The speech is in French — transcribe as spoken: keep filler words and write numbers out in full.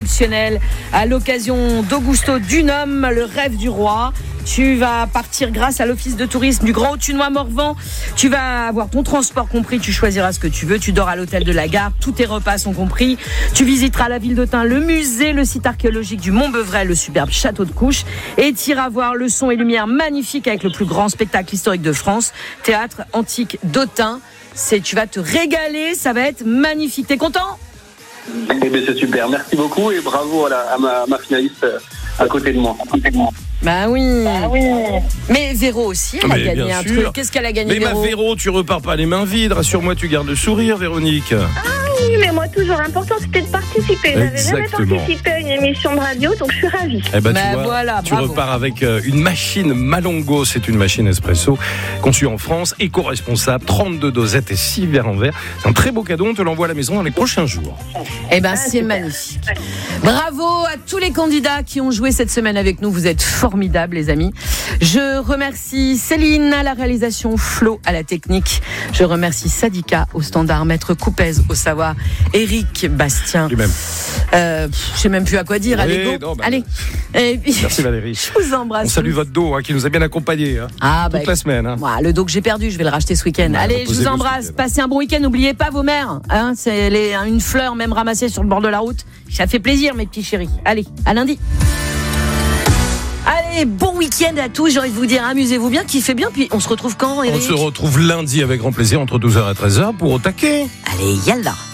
exceptionnel à l'occasion d'Augusto Dunhomme, le rêve du roi. Tu vas partir grâce à l'office de tourisme du Grand Autunois Morvan. Tu vas avoir ton transport compris, tu choisiras ce que tu veux. Tu dors à l'hôtel de la gare, tous tes repas sont compris. Tu visiteras la ville d'Autun, le musée, le site archéologique du Mont-Beuvray, le superbe château de Couches. Et tu iras voir le son et lumière magnifique avec le plus grand spectacle historique de France, théâtre antique d'Autun. C'est, tu vas te régaler, ça va être magnifique. T'es content ? Eh bien, c'est super. Merci beaucoup et bravo à, la, à, ma, à ma finaliste à côté de moi. À côté de moi. Bah oui. Bah oui. Mais Véro aussi, elle mais a gagné un sûr. truc. Qu'est-ce qu'elle a gagné, Mais Véro ? ma Véro, tu repars pas les mains vides. Rassure-moi, tu gardes le sourire, Véronique. Ah oui, mais moi, toujours important, c'était de participer. Je n'avais jamais Exactement. participé à une émission de radio, donc je suis ravie. Eh ben, Bah tu vois, voilà, tu bravo. repars avec euh, une machine Malongo. C'est une machine espresso conçue en France, éco-responsable, trente-deux dosettes et six verres en verre. C'est un très beau cadeau. On te l'envoie à la maison dans les prochains jours. Eh ben, c'est magnifique. Bravo à tous les candidats qui ont joué cette semaine avec nous. Vous êtes formidables, les amis. Je remercie Céline à la réalisation, Flo à la technique. Je remercie Sadika au standard, Maître Coupez au savoir, Eric Bastien. Lui-même. Euh, pff, je sais même plus à quoi dire. Oui, Allez, go. non, bah, Allez. Et puis, Merci Valérie. je vous embrasse. On salue votre dos hein, qui nous a bien accompagnés hein, Ah, toute bah, la semaine. Hein. Voilà, le dos que j'ai perdu, je vais le racheter ce week-end. Bah, Allez, je vous reposez-vous ce embrasse. week-end. Passez un bon week-end. N'oubliez pas vos mères. Hein, c'est les, une fleur même ramassée sur le bord de la route. Ça fait plaisir, mes petits chéris. Allez, à lundi. Allez, bon week-end à tous. J'ai envie de vous dire, amusez-vous bien, kiffez bien. Puis on se retrouve quand, Eric ? On se retrouve lundi avec grand plaisir entre douze heures et treize heures pour Au taquet. Allez, yallah.